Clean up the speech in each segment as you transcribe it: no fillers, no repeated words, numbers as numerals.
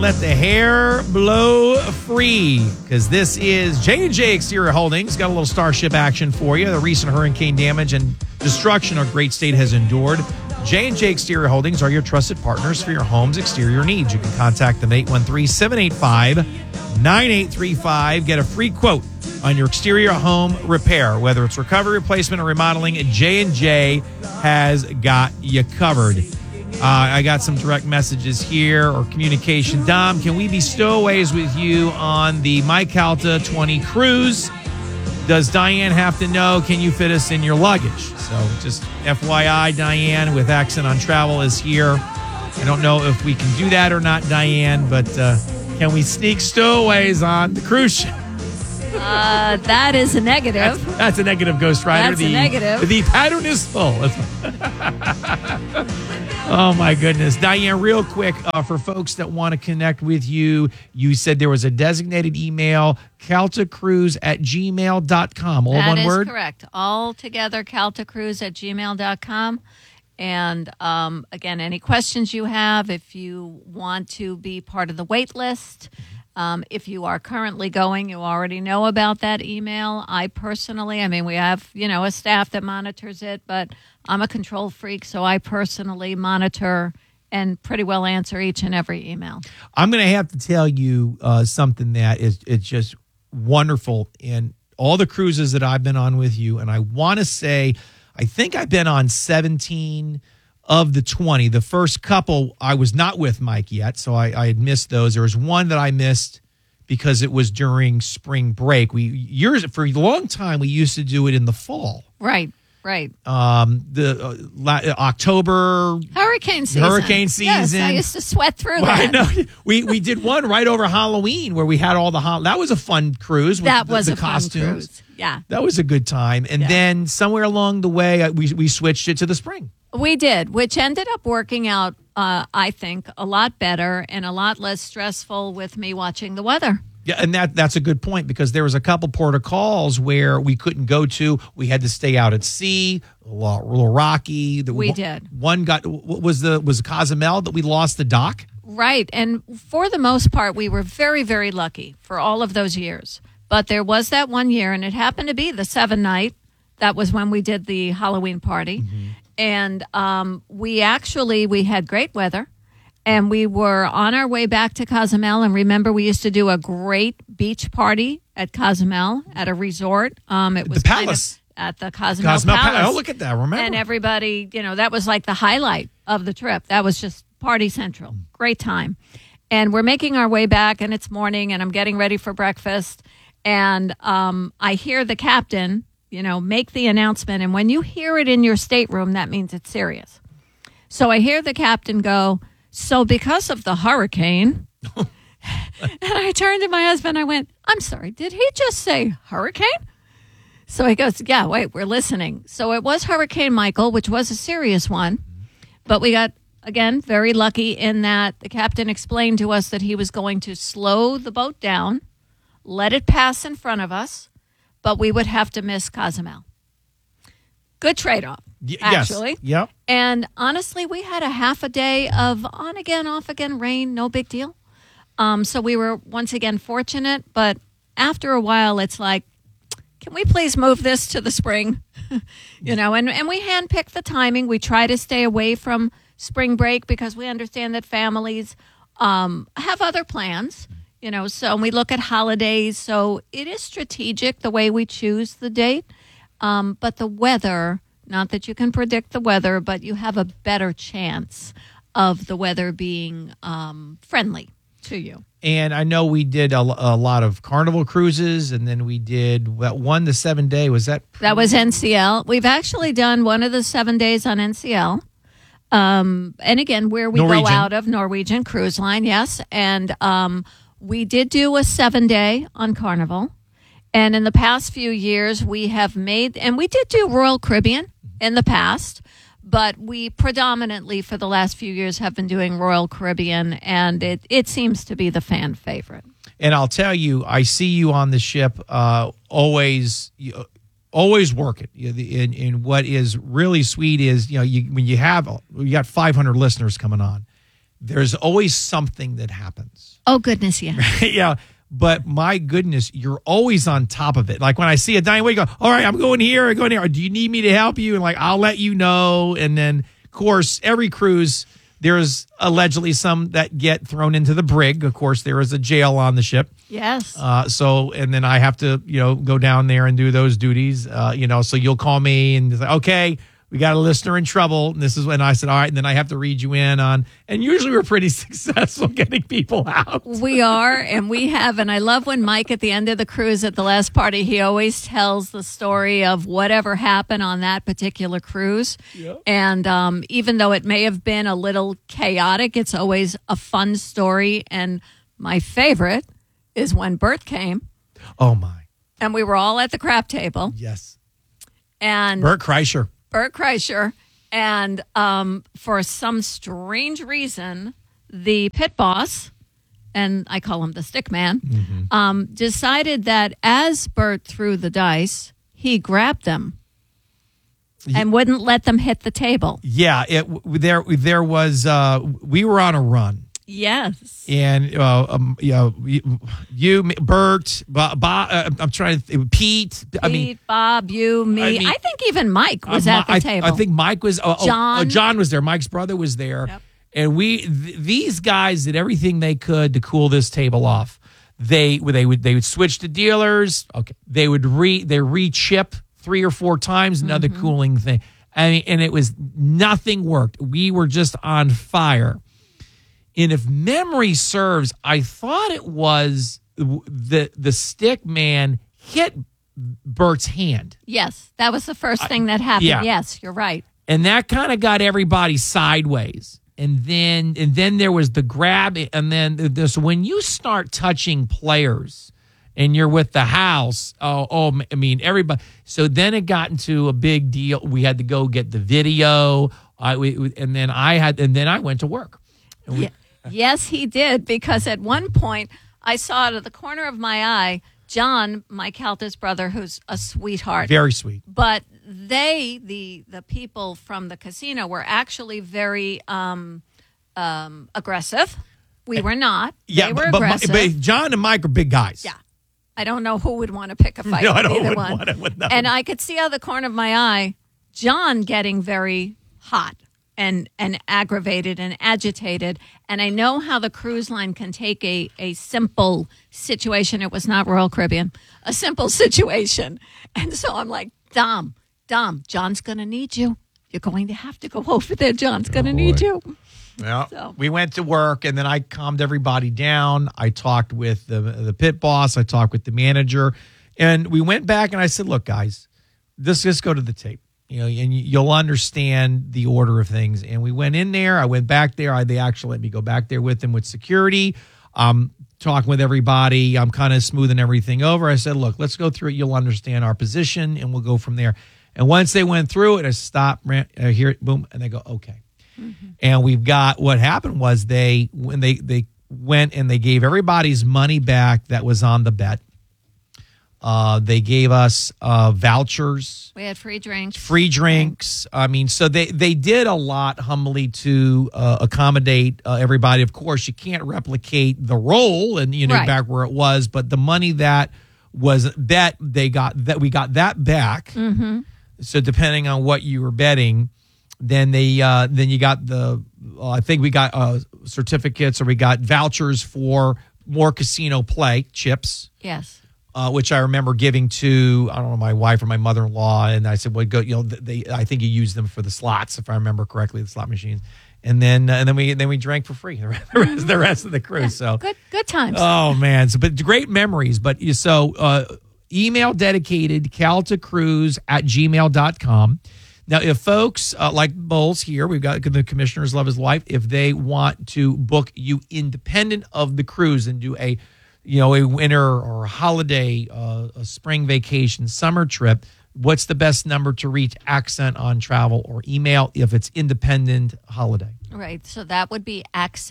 Let the hair blow free, because this is J&J Exterior Holdings. Got a little Starship action for you. The recent hurricane damage and destruction our great state has endured. J&J Exterior Holdings are your trusted partners for your home's exterior needs. You can contact them 813-785-9835. Get a free quote on your exterior home repair. Whether it's recovery, replacement, or remodeling, J&J has got you covered. I got some direct messages here or communication. Dom, can we be stowaways with you on the Mike Calta 20 cruise? Does Diane have to know? Can you fit us in your luggage? So just FYI, Diane with Accent on Travel is here. I don't know if we can do that or not, Diane, but can we sneak stowaways on the cruise ship? That is a negative. That's a negative, Ghost Rider. That's a negative. The pattern is full. Oh, my goodness. Diane, real quick, for folks that want to connect with you, you said there was a designated email, caltacruise@gmail.com. All one word? That is correct. All together, caltacruise@gmail.com. And again, any questions you have, if you want to be part of the wait list, if you are currently going, you already know about that email. I personally, we have, a staff that monitors it, but I'm a control freak, so I personally monitor and pretty well answer each and every email. I'm going to have to tell you something that it's just wonderful in all the cruises that I've been on with you, and I want to say, I think I've been on 17 of the 20. The first couple, I was not with Mike yet, so I had missed those. There was one that I missed because it was during spring break. For a long time, we used to do it in the fall. Right. October hurricane season. Yes, I used to sweat through that. I know. We did one right over Halloween where we had all the that was a fun cruise. That with was the a costumes. fun cruise. Yeah, that was a good time. And then somewhere along the way, we switched it to the spring. We did, which ended up working out, I think, a lot better and a lot less stressful with me watching the weather. Yeah, and that's a good point, because there was a couple port of calls where we couldn't go to. We had to stay out at sea, a little rocky. We did. One was Cozumel that we lost the dock. Right, and for the most part, we were very, very lucky for all of those years. But there was that one year, and it happened to be the 7 night. That was when we did the Halloween party. Mm-hmm. And we had great weather. And we were on our way back to Cozumel. And remember, we used to do a great beach party at Cozumel at a resort. It was the Palace. At the Cozumel Palace. Oh, look at that. Remember. And everybody, that was like the highlight of the trip. That was just party central. Great time. And we're making our way back, and it's morning, and I'm getting ready for breakfast. And I hear the captain, make the announcement. And when you hear it in your stateroom, that means it's serious. So I hear the captain go, "So because of the hurricane," and I turned to my husband, I went, "I'm sorry, did he just say hurricane?" So he goes, "Yeah, wait, we're listening." So it was Hurricane Michael, which was a serious one. But we got, again, very lucky in that the captain explained to us that he was going to slow the boat down, let it pass in front of us, but we would have to miss Cozumel. Good trade-off, actually. Yes. Yep. And honestly, we had a half a day of on again, off again rain, no big deal. So we were once again fortunate, but after a while, it's like, can we please move this to the spring? And we handpick the timing. We try to stay away from spring break because we understand that families have other plans, so we look at holidays. So it is strategic the way we choose the date. But the weather, not that you can predict the weather, but you have a better chance of the weather being friendly to you. And I know we did a lot of Carnival cruises, and then we did the 7 day. Was that? That was NCL. We've actually done one of the 7 days on NCL. And again, where we go out of Norwegian Cruise Line, yes. And we did do a 7 day on Carnival. And in the past few years, we have made, and we did do Royal Caribbean in the past, but we predominantly for the last few years have been doing Royal Caribbean, and it seems to be the fan favorite. And I'll tell you, I see you on the ship always working. And what is really sweet is, when you got 500 listeners coming on, there's always something that happens. Oh, goodness, yeah. Yeah. But my goodness, you're always on top of it. Like when I see a dying way, you go, all right, I'm going here, I'm going here. Do you need me to help you? And like, I'll let you know. And then, of course, every cruise, there's allegedly some that get thrown into the brig. Of course, there is a jail on the ship. Yes. And then I have to, go down there and do those duties. So you'll call me and say, okay, we got a listener in trouble. And this is when I said, all right. And then I have to read you in on, and usually we're pretty successful getting people out. We are, and we have. And I love when Mike at the end of the cruise at the last party, he always tells the story of whatever happened on that particular cruise. Yep. And even though it may have been a little chaotic, it's always a fun story. And my favorite is when Bert came. Oh, my. And we were all at the crap table. Yes. And Bert Kreischer. And for some strange reason, the pit boss, and I call him the stick man, decided that as Bert threw the dice, he grabbed them and wouldn't let them hit the table. Yeah, there was we were on a run. Yes. And you, Bert, Bob, I'm trying to Pete. Bob, you, me. I think even Mike was at the table. I think Mike was. John. John was there. Mike's brother was there. Yep. And these guys did everything they could to cool this table off. They would switch to dealers. Okay. They would re-chip 3 or 4 times another cooling thing. And it was nothing worked. We were just on fire. And if memory serves, I thought it was the stick man hit Bert's hand. Yes, that was the first thing that happened. Yeah. Yes, you're right. And that kind of got everybody sideways. And then there was the grab. And then so when you start touching players and you're with the house, everybody. So then it got into a big deal. We had to go get the video. And then I went to work. Yes, he did, because at one point I saw out of the corner of my eye John, Mike Halter's brother, who's a sweetheart. Very sweet. But the people from the casino were actually very aggressive. We were not. Yeah, they were aggressive. But John and Mike are big guys. Yeah. I don't know who would want to pick a fight with either one. And I could see out of the corner of my eye John getting very hot and aggravated and agitated. And I know how the cruise line can take a simple situation. It was not Royal Caribbean. A simple situation. And so I'm like, Dom, John's going to need you. You're going to have to go over there. John's going to need you. Yeah. So. We went to work, and then I calmed everybody down. I talked with the pit boss. I talked with the manager. And we went back, and I said, look, guys, let's just go to the tape. And you'll understand the order of things. And we went in there. I went back there. They actually let me go back there with them with security. Talking with everybody. I'm kind of smoothing everything over. I said, look, let's go through it. You'll understand our position, and we'll go from there. And once they went through it, I stopped, hear it, boom, and they go, okay. Mm-hmm. And we've got, what happened was when they went and they gave everybody's money back that was on the bet. They gave us vouchers. We had free drinks. I mean, so they did a lot humbly to accommodate everybody. Of course, you can't replicate the roll and right. back where it was, but the money that was bet, we got that back. Mm-hmm. So depending on what you were betting, then you got I think we got certificates, or we got vouchers for more casino play chips. Yes. Which I remember giving to, I don't know, my wife or my mother-in-law, and I said, "Well, go." I think you use them for the slots, if I remember correctly, the slot machines. And then we drank for free the rest of the cruise. Yeah, so good times. Oh man, but great memories. But email dedicated caltacruise@gmail.com. Now, if folks like Bowles here, we've got the commissioners love his life. If they want to book you independent of the cruise and do a winter or a holiday, a spring vacation, summer trip, what's the best number to reach Accent on Travel or email if it's independent holiday? Right. So that would be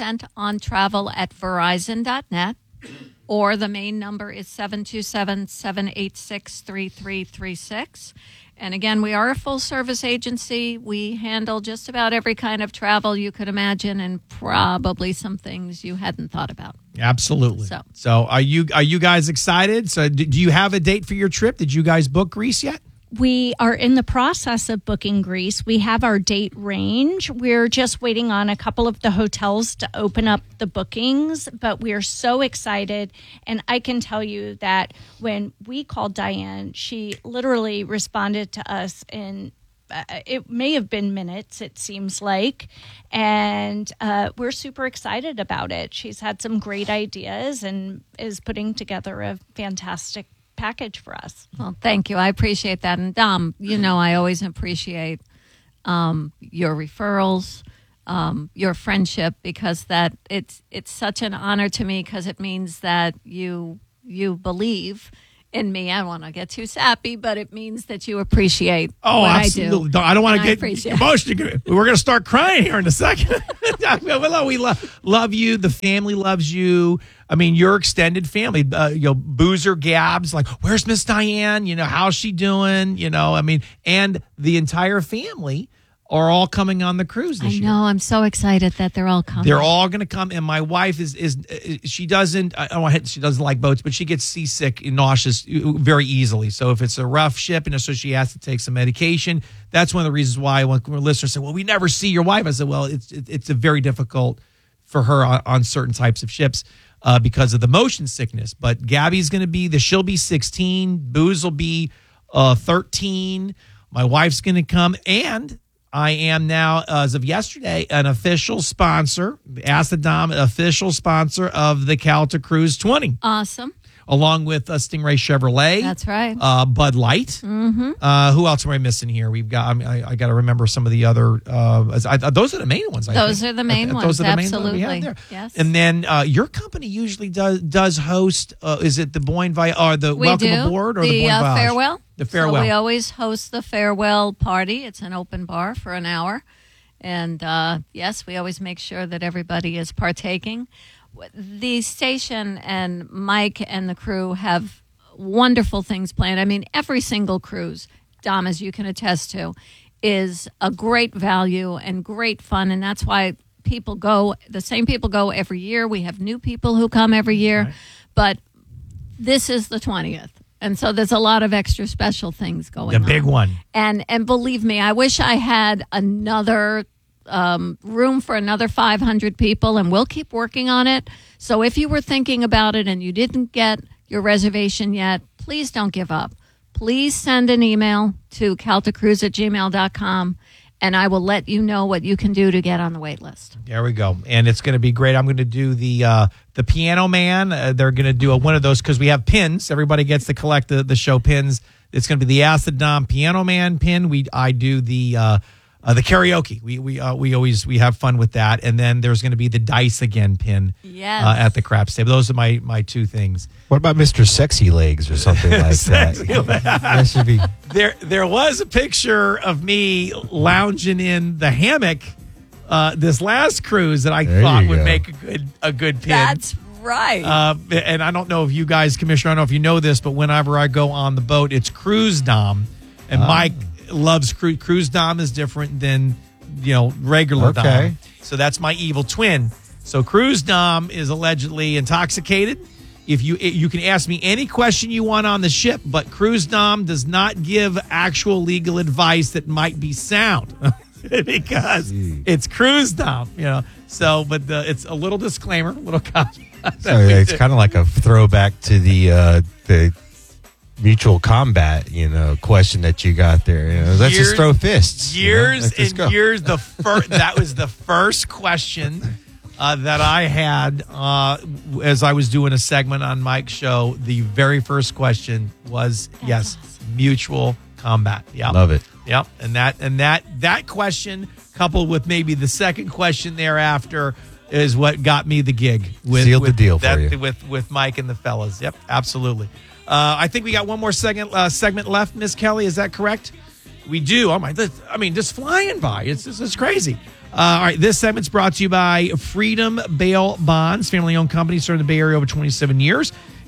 accentontravel@verizon.net, or the main number is 727-786-3336. And again, we are a full-service agency. We handle just about every kind of travel you could imagine, and probably some things you hadn't thought about. Absolutely. So are you guys excited? So do you have a date for your trip? Did you guys book Greece yet? We are in the process of booking Greece. We have our date range. We're just waiting on a couple of the hotels to open up the bookings, but we are so excited. And I can tell you that when we called Diane, she literally responded to us in it may have been minutes, it seems like. And we're super excited about it. She's had some great ideas and is putting together a fantastic package for us. Well, thank you. I appreciate that. And Dom, I always appreciate your referrals, your friendship, because that it's such an honor to me, because it means that you believe in me. I don't want to get too sappy, but it means that you appreciate what absolutely. I do. I don't want to get emotional. We're going to start crying here in a second. We love you. The family loves you. I mean, your extended family, Boozer, Gabs, like, where's Miss Diane? How's she doing? And the entire family are all coming on the cruise this year. I know. I'm so excited that they're all coming. They're all going to come. And my wife she doesn't like boats, but she gets seasick and nauseous very easily. So if it's a rough ship, so she has to take some medication. That's one of the reasons why when listeners say, well, we never see your wife. I said, well, it's a very difficult for her on certain types of ships because of the motion sickness. But Gabby's going to she'll be 16. Booze will be 13. My wife's going to come, and I am now, as of yesterday, an official sponsor, Ask the Dom, official sponsor of the Calta Cruise 20. Awesome. Along with Stingray Chevrolet. That's right. Bud Light. Mm-hmm. Who else am I missing here? We've got, I got to remember some of the other, those are the main ones. Those are the main ones. Those are the Absolutely. main ones we have there. Yes. And then your company usually does host, is it the Boyne or the Welcome Aboard or the Boyne Voyage? Farewell. The farewell. So we always host the farewell party. It's an open bar for an hour. And yes, we always make sure that everybody is partaking. The station and Mike and the crew have wonderful things planned. I mean, every single cruise, Dom, as you can attest to, is a great value and great fun. And that's why people go, the same people go every year. We have new people who come every year. Right. But this is the 20th. And so there's a lot of extra special things going on. The big one. And believe me, I wish I had another room for another 500 people, and we'll keep working on it. So if you were thinking about it and you didn't get your reservation yet, please don't give up. Please send an email to caltacruise@gmail.com, and I will let you know what you can do to get on the wait list. There we go. And it's going to be great. I'm going to do the Piano Man. They're going to do one of those because we have pins. Everybody gets to collect the show pins. It's going to be the Ask the Dom Piano Man pin. I do the karaoke. We have fun with that. And then there's going to be the Dice Again pin at the craps table. Those are my two things. What about Mr. Sexy Legs or something like that? That should be. There was a picture of me lounging in the hammock this last cruise that I thought would make a good pin. That's right. And I don't know if you guys, Commissioner, I don't know if you know this, but whenever I go on the boat, it's Cruise Dom. And Mike loves Cruise Dom is different than regular Dom. So that's my evil twin. So Cruise Dom is allegedly intoxicated. If you can ask me any question you want on the ship, but Cruise Dom does not give actual legal advice that might be sound because it's Cruise Dom. So but it's a little disclaimer, little caveat. So it's kind of like a throwback to the mutual combat, question that you got there. Let's just throw fists. Years and years. That was the first question that I had as I was doing a segment on Mike's show. The very first question was awesome. Mutual combat. Yeah, love it. Yep, and that question coupled with maybe the second question thereafter is what got me the gig. Sealed the deal for you with Mike and the fellas. Yep, absolutely. I think we got one more segment left, Miss Kelly. Is that correct? We do. Oh my! I mean, just flying by. It's crazy. All right, this segment's brought to you by Freedom Bail Bonds, family-owned company serving the Bay Area over 27 years.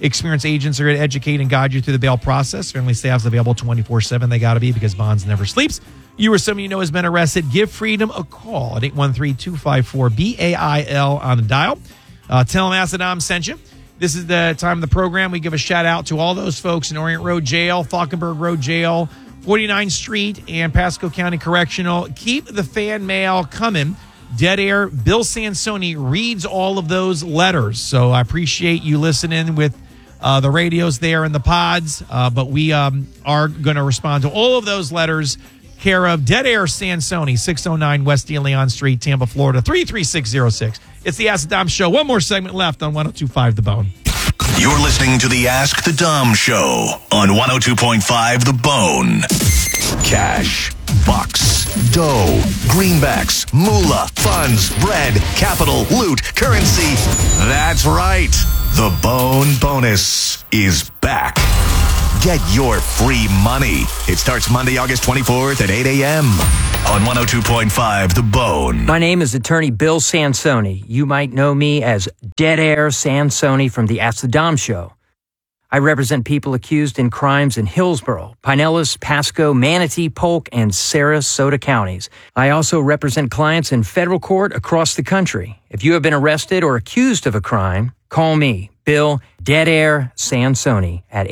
Experienced agents are going to educate and guide you through the bail process. Friendly staff's available 24/7. They got to be, because Bonds never sleeps. You or someone you know has been arrested, give Freedom a call at 813-254-BAIL on the dial. Tell them Asadam sent you. This is the time of the program we give a shout out to all those folks in Orient Road Jail, Falkenberg Road Jail, 49th Street, and Pasco County Correctional. Keep the fan mail coming. Dead Air, Bill Sansoni reads all of those letters. So I appreciate you listening with the radios there and the pods. But we are going to respond to all of those letters. Care of Dead Air Sansoni, 609 West De Leon Street, Tampa, Florida, 33606. It's the Ask the Dom Show. One more segment left on 102.5 The Bone. You're listening to the Ask the Dom Show on 102.5 The Bone. Cash, bucks, dough, greenbacks, moolah, funds, bread, capital, loot, currency. That's right. The Bone Bonus is back. Get your free money. It starts Monday, August 24th at 8 a.m. on 102.5 The Bone. My name is attorney Bill Sansoni. You might know me as Dead Air Sansoni from the Ask the Dom Show. I represent people accused in crimes in Hillsborough, Pinellas, Pasco, Manatee, Polk, and Sarasota counties. I also represent clients in federal court across the country. If you have been arrested or accused of a crime, call me, Bill Dead Air Sansoni, at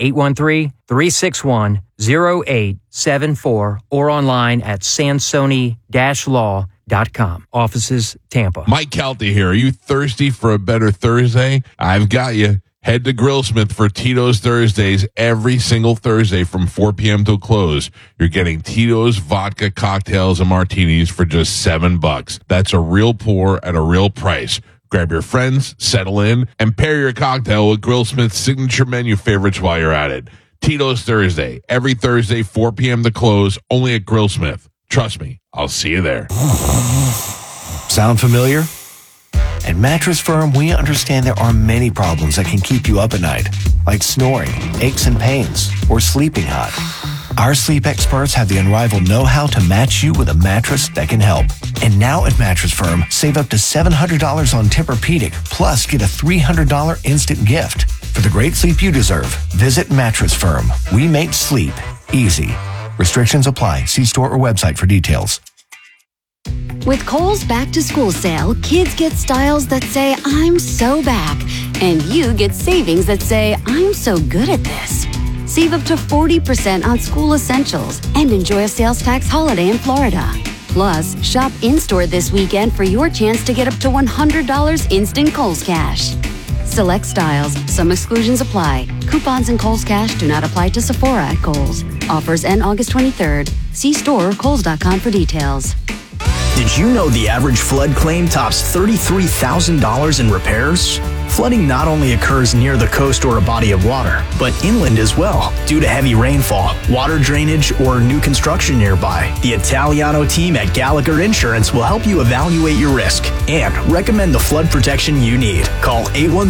813-361-0874 or online at sansoni-law.com. Offices, Tampa. Mike Calty here. Are you thirsty for a better Thursday? I've got you. Head to Grillsmith for Tito's Thursdays every single Thursday from 4 p.m. till close. You're getting Tito's vodka cocktails and martinis for just $7. That's a real pour at a real price. Grab your friends, settle in, and pair your cocktail with Grillsmith's signature menu favorites while you're at it. Tito's Thursday, every Thursday, 4 p.m. to close, only at Grillsmith. Trust me, I'll see you there. Sound familiar? At Mattress Firm, we understand there are many problems that can keep you up at night, like snoring, aches and pains, or sleeping hot. Our sleep experts have the unrivaled know-how to match you with a mattress that can help. And now at Mattress Firm, save up to $700 on Tempur-Pedic, plus get a $300 instant gift. For the great sleep you deserve, visit Mattress Firm. We make sleep easy. Restrictions apply. See store or website for details. With Kohl's Back to School sale, kids get styles that say, I'm so back. And you get savings that say, I'm so good at this. Save up to 40% on school essentials and enjoy a sales tax holiday in Florida. Plus, shop in-store this weekend for your chance to get up to $100 instant Kohl's Cash. Select styles. Some exclusions apply. Coupons and Kohl's Cash do not apply to Sephora at Kohl's. Offers end August 23rd. See store or kohls.com for details. Did you know the average flood claim tops $33,000 in repairs? Flooding not only occurs near the coast or a body of water, but inland as well, due to heavy rainfall, water drainage, or new construction nearby. The Italiano team at Gallagher Insurance will help you evaluate your risk and recommend the flood protection you need. Call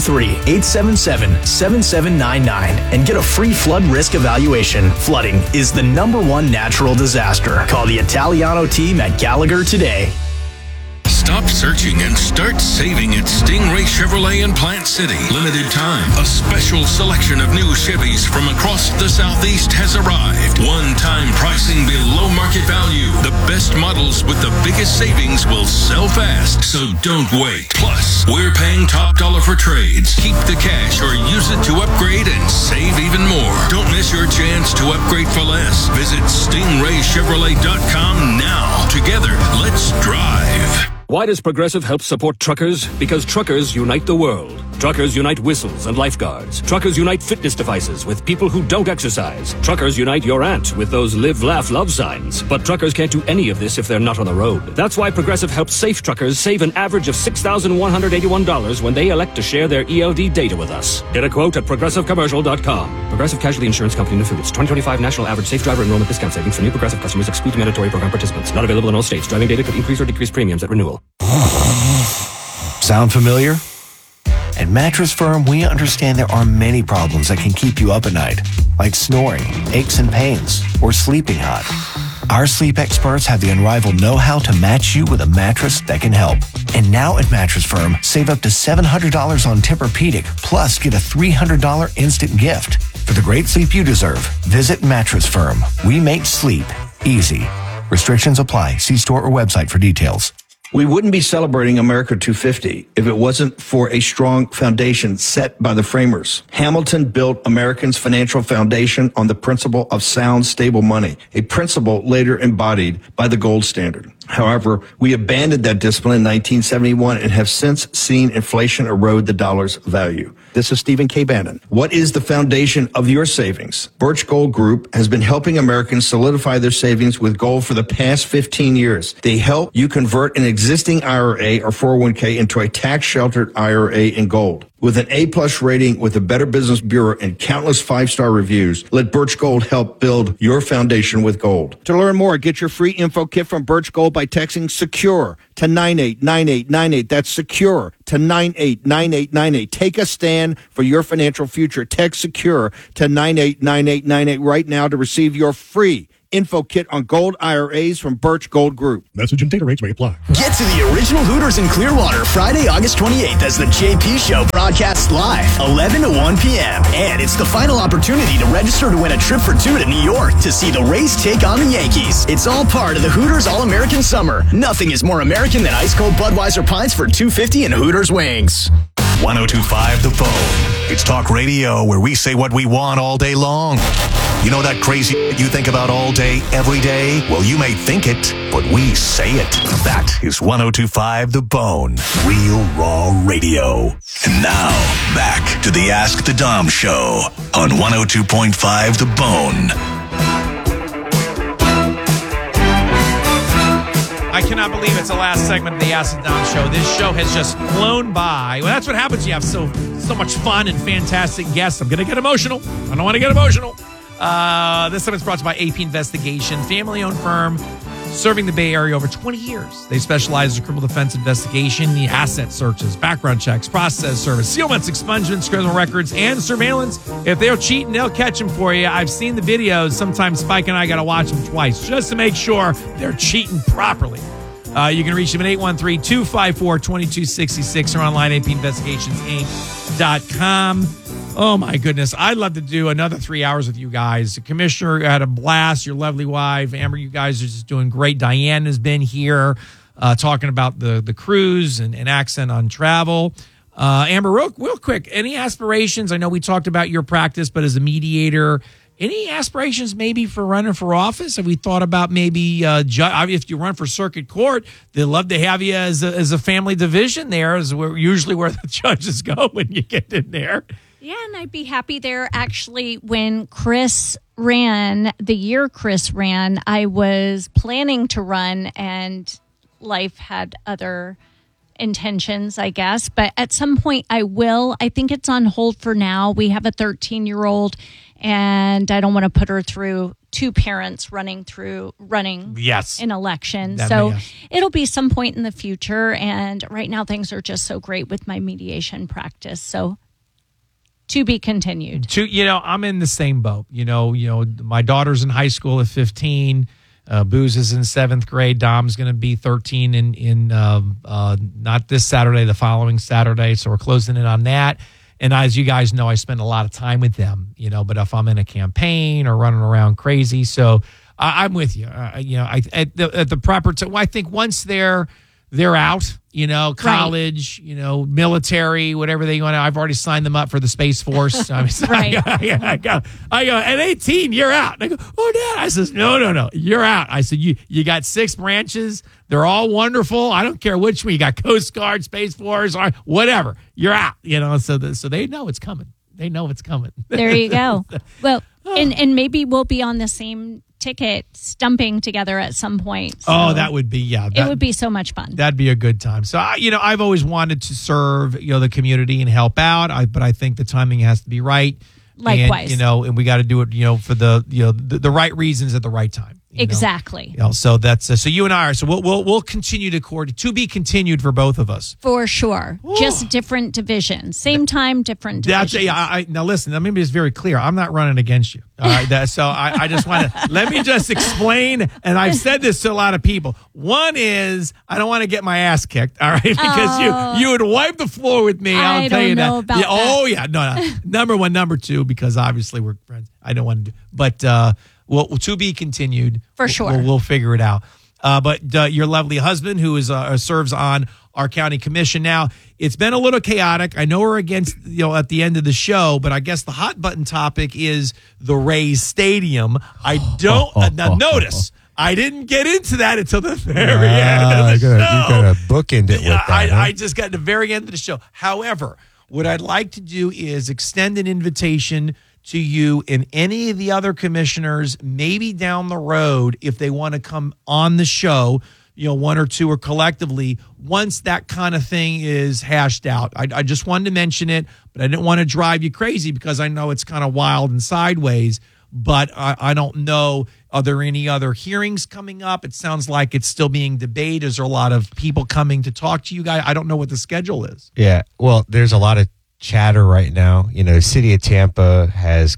813-877-7799 and get a free flood risk evaluation. Flooding is the #1 natural disaster. Call the Italiano team at Gallagher today. Stop searching and start saving at Stingray Chevrolet in Plant City. Limited time. A special selection of new Chevys from across the Southeast has arrived. One-time pricing below market value. The best models with the biggest savings will sell fast, so don't wait. Plus, we're paying top dollar for trades. Keep the cash or use it to upgrade and save even more. Don't miss your chance to upgrade for less. Visit StingrayChevrolet.com now. Together, let's drive. Why does Progressive help support truckers? Because truckers unite the world. Truckers unite whistles and lifeguards. Truckers unite fitness devices with people who don't exercise. Truckers unite your aunt with those live, laugh, love signs. But truckers can't do any of this if they're not on the road. That's why Progressive helps safe truckers save an average of $6,181 when they elect to share their ELD data with us. Get a quote at ProgressiveCommercial.com. Progressive Casualty Insurance Company and Affiliates. 2025 National Average Safe Driver Enrollment Discount Savings for new Progressive customers exclude mandatory program participants. Not available in all states. Driving data could increase or decrease premiums at renewal. Sound familiar? At Mattress Firm, we understand there are many problems that can keep you up at night, like snoring, aches and pains, or sleeping hot. Our sleep experts have the unrivaled know-how to match you with a mattress that can help. And now at Mattress Firm, save up to $700 on Tempur-Pedic, plus get a $300 instant gift. For the great sleep you deserve, visit Mattress Firm. We make sleep easy. Restrictions apply. See store or website for details. We wouldn't be celebrating America 250 if it wasn't for a strong foundation set by the framers. Hamilton built Americans' financial foundation on the principle of sound, stable money, a principle later embodied by the gold standard. However, we abandoned that discipline in 1971 and have since seen inflation erode the dollar's value. This is Stephen K. Bannon. What is the foundation of your savings? Birch Gold Group has been helping Americans solidify their savings with gold for the past 15 years. They help you convert an existing IRA or 401k into a tax-sheltered IRA in gold. With an A-plus rating with the Better Business Bureau and countless 5-star reviews, let Birch Gold help build your foundation with gold. To learn more, get your free info kit from Birch Gold by texting SECURE to 989898. That's SECURE to 989898. Take a stand for your financial future. Text SECURE to 989898 right now to receive your free info kit on gold IRAs from Birch Gold Group. Message and data rates may apply. Get to the original Hooters in Clearwater Friday, August 28th as the JP Show broadcasts live, 11 to 1 p.m. And it's the final opportunity to register to win a trip for two to New York to see the Rays take on the Yankees. It's all part of the Hooters All-American Summer. Nothing is more American than ice-cold Budweiser pints for $2.50 and Hooters wings. 102.5 The Bone. It's talk radio where we say what we want all day long. You know that crazy you think about all day, every day? Well, you may think it, but we say it. That is 102.5 The Bone. Real raw radio. And now, back to the Ask the Dom Show on 102.5 The Bone. I cannot believe it's the last segment of the Ask the Dom Show. This show has just flown by. Well, that's what happens. You have so much fun and fantastic guests. I'm going to get emotional. I don't want to get emotional. This time it's brought to you by AP Investigation, family-owned firm serving the Bay Area over 20 years. They specialize in criminal defense investigation, the asset searches, background checks, process service, sealments, expungements, criminal records, and surveillance. If they're cheating, they'll catch them for you. I've seen the videos. Sometimes Spike and I got to watch them twice just to make sure they're cheating properly. You can reach them at 813-254-2266 or online at apinvestigationsinc.com. Oh, my goodness. I'd love to do another 3 hours with you guys. The commissioner had a blast. Your lovely wife. Amber, you guys are just doing great. Diane has been here talking about the cruise and accent on travel. Amber, real quick, any aspirations? I know we talked about your practice, but as a mediator, any aspirations maybe for running for office? Have we thought about maybe if you run for circuit court, they'd love to have you as a family division there, is usually where the judges go when you get in there. Yeah, and I'd be happy there. Actually, when Chris ran, the year Chris ran, I was planning to run, and life had other intentions, I guess. But at some point, I will. I think it's on hold for now. We have a 13-year-old, and I don't want to put her through two parents running an election. It'll be some point in the future. And right now, things are just so great with my mediation practice. So to be continued. I'm in the same boat. My daughter's in high school at 15. Booze is in 7th grade. Dom's going to be 13 in not this Saturday, the following Saturday. So we're closing in on that. And as you guys know, I spend a lot of time with them, but if I'm in a campaign or running around crazy. So I'm with you. At the proper time, I think once they're out, college, right, military, whatever they want. I've already signed them up for the Space Force. Right. I go, at 18, you're out. And I go, oh, Dad. I says, no, you're out. I said, you got 6 branches. They're all wonderful. I don't care which one. You got Coast Guard, Space Force, or whatever. You're out. So they know it's coming. There you go. Well, and maybe we'll be on the same ticket stumping together at some point. So that would be, it would be so much fun. That'd be a good time. So, I've always wanted to serve, the community and help out, but I think the timing has to be right. Likewise. And we got to do it, for the right reasons at the right time. Exactly. So that's so you and I are. So we'll continue to coordinate. To be continued for both of us. For sure. Just different divisions. Same time, different divisions. Now listen, let me be just very clear. I'm not running against you. All right. So I just want to let me just explain. And I've said this to a lot of people. One is I don't want to get my ass kicked. All right, because you would wipe the floor with me. I'll tell you that. About that. Oh yeah. No. Number one, number two, because obviously we're friends. I don't want to do. But well, to be continued. For sure. We'll figure it out. But your lovely husband, who is serves on our county commission now, it's been a little chaotic. I know we're against at the end of the show, but I guess the hot button topic is the Rays Stadium. I don't now notice. I didn't get into that until the very end of the show. You got to bookend it with that. I just got to the very end of the show. However, what I'd like to do is extend an invitation to you and any of the other commissioners, maybe down the road, if they want to come on the show, one or two or collectively, once that kind of thing is hashed out. I just wanted to mention it, but I didn't want to drive you crazy because I know it's kind of wild and sideways, but I don't know. Are there any other hearings coming up? It sounds like it's still being debated. Is there a lot of people coming to talk to you guys? I don't know what the schedule is. Yeah, well, there's a lot of chatter right now. The city of Tampa has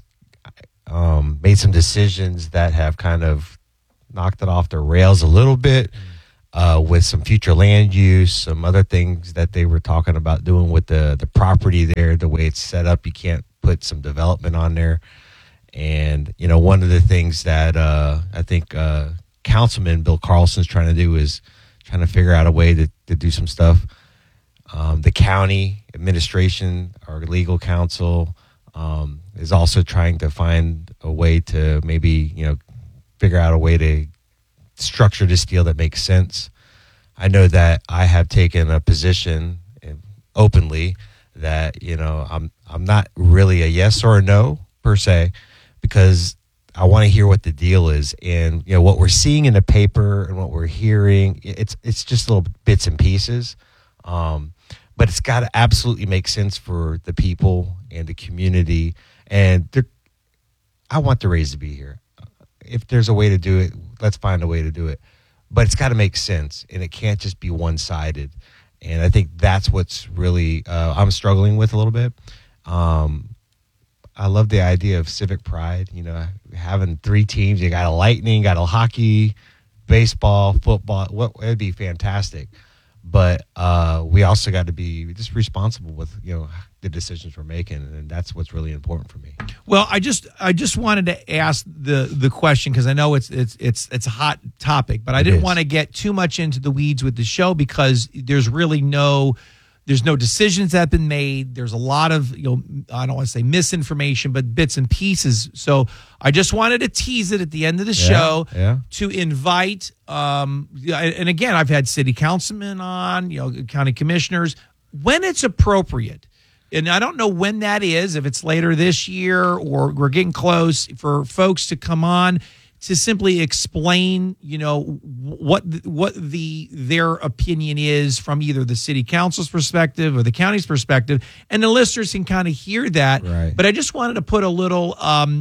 made some decisions that have kind of knocked it off the rails a little bit with some future land use, some other things that they were talking about doing with the property there, the way it's set up. You can't put some development on there. And, one of the things that I think Councilman Bill Carlson's trying to do is trying to figure out a way to do some stuff. The county administration, our legal counsel, is also trying to find a way to maybe, figure out a way to structure this deal that makes sense. I know that I have taken a position openly that, I'm not really a yes or a no per se, because I want to hear what the deal is. And, what we're seeing in the paper and what we're hearing, it's just little bits and pieces. But it's got to absolutely make sense for the people and the community. And I want the Rays to be here. If there's a way to do it, let's find a way to do it. But it's got to make sense, and it can't just be one-sided. And I think that's what's really I'm struggling with a little bit. I love the idea of civic pride, having three teams. You got a Lightning, got a hockey, baseball, football. It'd be fantastic. But we also got to be just responsible with the decisions we're making, and that's what's really important for me. Well, I just wanted to ask the question because I know it's a hot topic, but I didn't want to get too much into the weeds with the show because there's really no decisions that have been made. There's a lot of, I don't want to say misinformation, but bits and pieces. So I just wanted to tease it at the end of the show to invite, and again, I've had city councilmen on, county commissioners, when it's appropriate. And I don't know when that is, if it's later this year or we're getting close, for folks to come on to simply explain, what their opinion is from either the city council's perspective or the county's perspective, and the listeners can kind of hear that. Right. But I just wanted to put a little,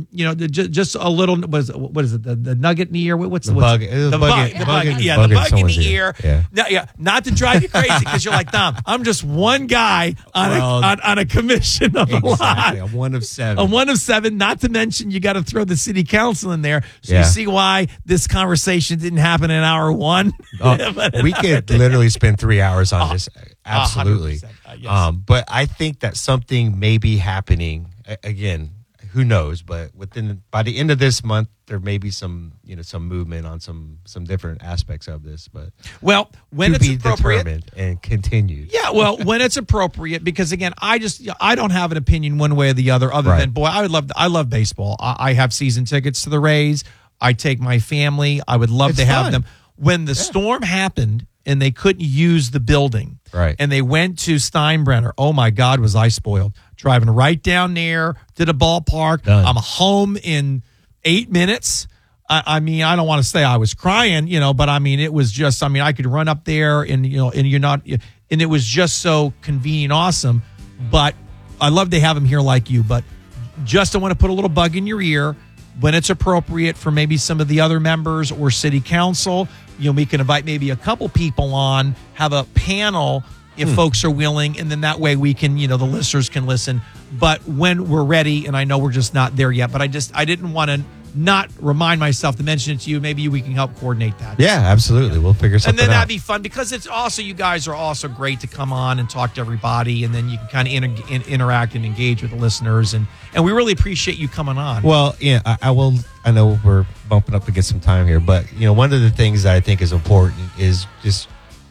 just a little. What is it? The nugget in the ear? What's the bug? The bug. The bug. Yeah, the bug in the ear. Yeah. Not to drive you crazy because you're like, Dom, I'm just one guy on a commission of a lot. I'm one of seven. I'm one of seven. Not to mention, you got to throw the city council in there. So you see why this conversation didn't happen in hour one. We could literally spend 3 hours on this. Absolutely. Yes. But I think that something may be happening again. Who knows? But by the end of this month, there may be some movement on some different aspects of this. But when it's appropriate determined and continued. Yeah, when it's appropriate, because again, I don't have an opinion one way or the other than boy, I love baseball. I have season tickets to the Rays. I take my family. I would love to have them. When the storm happened and they couldn't use the building, and they went to Steinbrenner, oh my God, was I spoiled. Driving right down there to the ballpark. Done. I'm home in 8 minutes. I mean, I don't want to say I was crying, but I mean, it was just, I could run up there and you're not, and it was just so convenient, awesome. But I love to have them here like you, but just I want to put a little bug in your ear. when it's appropriate for maybe some of the other members or city council, we can invite maybe a couple people on, have a panel if folks are willing, and then that way we can, the listeners can listen. But when we're ready, and I know we're just not there yet, but I didn't want to not remind myself to mention it to you. Maybe we can help coordinate that. Yeah, absolutely. We'll figure something out. And then that'd be fun because it's also, you guys are also great to come on and talk to everybody, and then you can kind of interact and engage with the listeners. And we really appreciate you coming on. Well, yeah, I know we're bumping up against some time here, but, one of the things that I think is important is just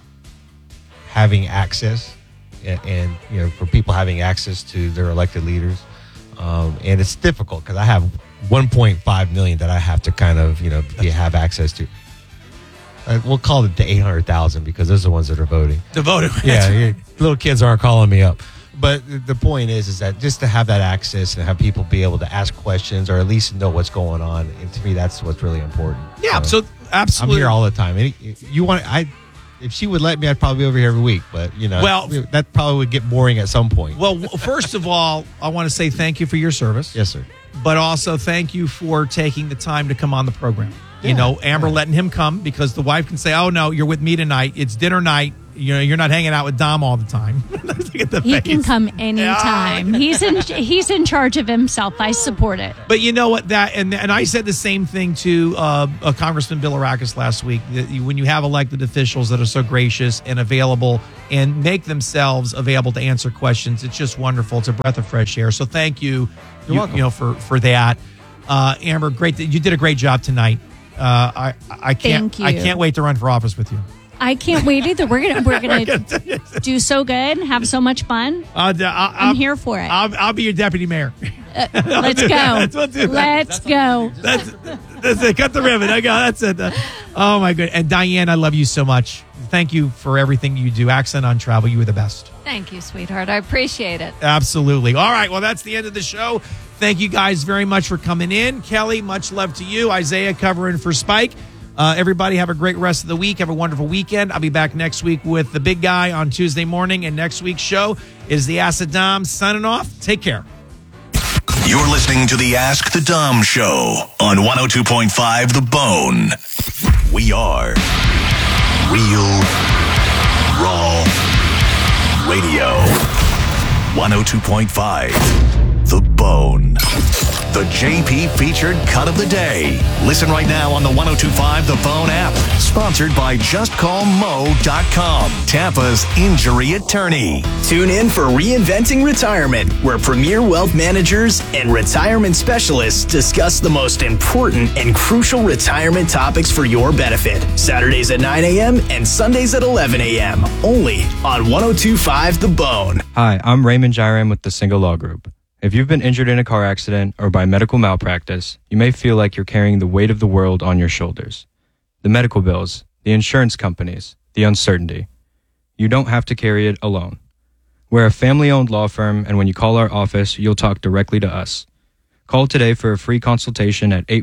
having access and for people having access to their elected leaders. And it's difficult because I have 1.5 million that I have to kind of, have access to. We'll call it the 800,000 because those are the ones that are voting. The voting. Yeah, little kids aren't calling me up. But the point is that just to have that access and have people be able to ask questions or at least know what's going on, and to me, that's what's really important. Yeah, so absolutely. I'm here all the time. If she would let me, I'd probably be over here every week. But, that probably would get boring at some point. Well, first of all, I want to say thank you for your service. Yes, sir. But also thank you for taking the time to come on the program. Yeah, Amber letting him come because the wife can say, oh, no, you're with me tonight. It's dinner night. You're not hanging out with Dom all the time. He can come anytime. He's in charge of himself. I support it. But you know what? And I said the same thing to Congressman Bill Arakis last week. That when you have elected officials that are so gracious and available and make themselves available to answer questions, it's just wonderful. It's a breath of fresh air. So thank you. You're welcome. For that. Amber, great. You did a great job tonight. I can't wait to run for office with you. I can't wait either. We're gonna do so good, have so much fun. I'm here for it. I'll be your deputy mayor. Let's go. Let's go. That's it. Cut the ribbon. That's it. Oh my goodness. And Diane, I love you so much. Thank you for everything you do. Accent on Travel, you were the best. Thank you, sweetheart. I appreciate it. Absolutely. All right. Well, that's the end of the show. Thank you guys very much for coming in. Kelly, much love to you. Isaiah covering for Spike. Everybody have a great rest of the week. Have a wonderful weekend. I'll be back next week with the big guy on Tuesday morning. And next week's show is the Ask the Dom signing off. Take care. You're listening to the Ask the Dom Show on 102.5 The Bone. We are Real Raw Radio. 102.5 The Bone. The JP featured cut of the day. Listen right now on the 102.5 The Bone app. Sponsored by JustCallMo.com, Tampa's injury attorney. Tune in for Reinventing Retirement, where premier wealth managers and retirement specialists discuss the most important and crucial retirement topics for your benefit. Saturdays at 9 a.m. and Sundays at 11 a.m. Only on 102.5 The Bone. Hi, I'm Raymond Jairam with the Single Law Group. If you've been injured in a car accident or by medical malpractice, you may feel like you're carrying the weight of the world on your shoulders. The medical bills, the insurance companies, the uncertainty. You don't have to carry it alone. We're a family-owned law firm, and when you call our office, you'll talk directly to us. Call today for a free consultation at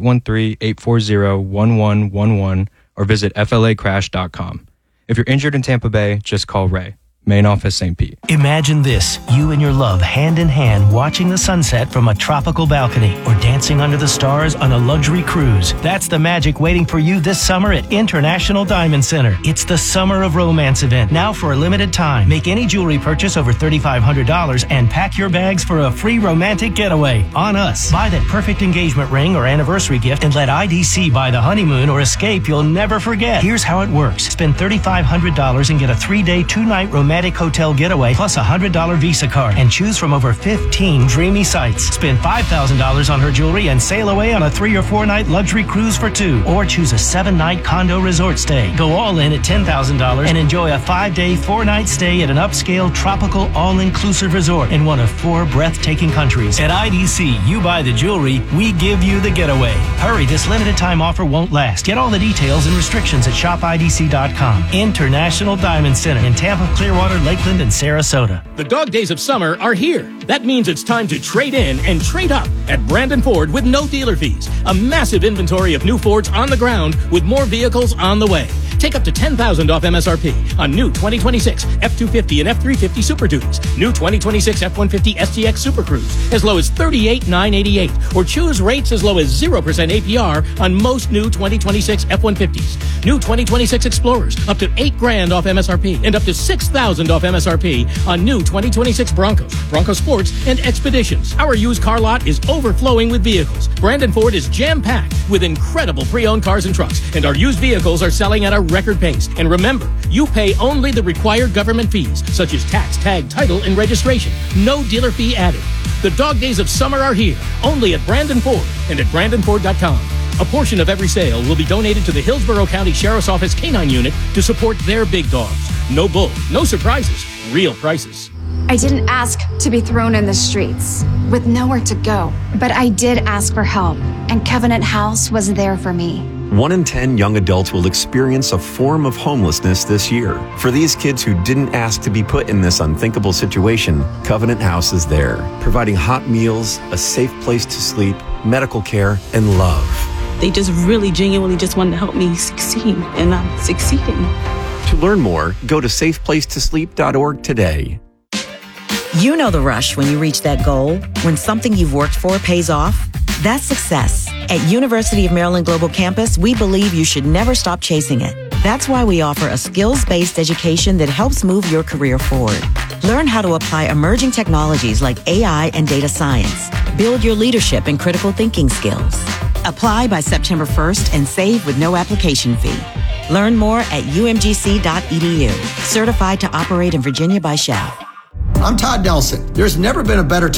813-840-1111 or visit flacrash.com. If you're injured in Tampa Bay, just call Ray. Main office, St. Pete. Imagine this, you and your love hand in hand watching the sunset from a tropical balcony or dancing under the stars on a luxury cruise. That's the magic waiting for you this summer at International Diamond Center. It's the Summer of Romance event, now for a limited time. Make any jewelry purchase over $3,500 and pack your bags for a free romantic getaway on us. Buy that perfect engagement ring or anniversary gift and let IDC buy the honeymoon or escape you'll never forget. Here's how it works. Spend $3,500 and get a 3-day, 2-night romantic hotel getaway plus a $100 Visa card and choose from over 15 dreamy sites. Spend $5,000 on her jewelry and sail away on a 3 or 4 night luxury cruise for 2, or choose a 7-night condo resort stay. Go all in at $10,000 and enjoy a 5-day, 4-night stay at an upscale tropical all-inclusive resort in one of 4 breathtaking countries. At IDC, you buy the jewelry, we give you the getaway. Hurry, this limited time offer won't last. Get all the details and restrictions at shopidc.com. International Diamond Center in Tampa, Clearwater, Lakeland, and Sarasota. The dog days of summer are here. That means it's time to trade in and trade up. at Brandon Ford with no dealer fees. A massive inventory of new Fords on the ground with more vehicles on the way. Take up to $10,000 off MSRP on new 2026 F-250 and F-350 Super Duties. New 2026 F-150 STX Super Cruise as low as $38,988. Or choose rates as low as 0% APR on most new 2026 F-150s. New 2026 Explorers up to $8,000 off MSRP and up to $6,000 off MSRP on new 2026 Broncos, Bronco Sports, and Expeditions. Our used car lot is overflowing with vehicles. Brandon Ford is jam-packed with incredible pre-owned cars and trucks, and our used vehicles are selling at a record pace. And remember, you pay only the required government fees, such as tax, tag, title, and registration. No dealer fee added. The dog days of summer are here, only at Brandon Ford and at BrandonFord.com. A portion of every sale will be donated to the Hillsborough County Sheriff's Office Canine Unit to support their big dogs. No bull, no surprises, real prices. I didn't ask to be thrown in the streets with nowhere to go, but I did ask for help, and Covenant House was there for me. 1 in 10 young adults will experience a form of homelessness this year. For these kids who didn't ask to be put in this unthinkable situation, Covenant House is there, providing hot meals, a safe place to sleep, medical care, and love. They just really genuinely just wanted to help me succeed, and I'm succeeding. To learn more, go to safeplacetosleep.org today. You know the rush when you reach that goal, when something you've worked for pays off. That's success. At University of Maryland Global Campus, we believe you should never stop chasing it. That's why we offer a skills-based education that helps move your career forward. Learn how to apply emerging technologies like AI and data science. Build your leadership and critical thinking skills. Apply by September 1st and save with no application fee. Learn more at umgc.edu. Certified to operate in Virginia by Shell. I'm Todd Nelson. There's never been a better